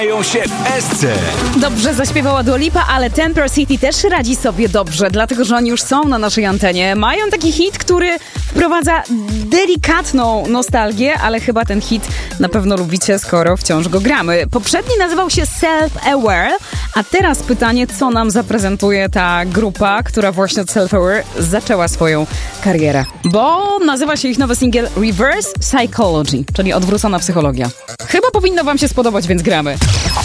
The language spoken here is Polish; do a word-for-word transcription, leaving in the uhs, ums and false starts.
się w Esce. Dobrze zaśpiewała Dua Lipa, ale Temper City też radzi sobie dobrze, dlatego że oni już są na naszej antenie. Mają taki hit, który wprowadza delikatną nostalgię, ale chyba ten hit na pewno lubicie, skoro wciąż go gramy. Poprzedni nazywał się Self-Aware, a teraz pytanie, co nam zaprezentuje ta grupa, która właśnie od Self-Aware zaczęła swoją karierę. Bo nazywa się ich nowy singiel Reverse Psychology, czyli odwrócona psychologia. Chyba powinno wam się spodobać, więc gramy.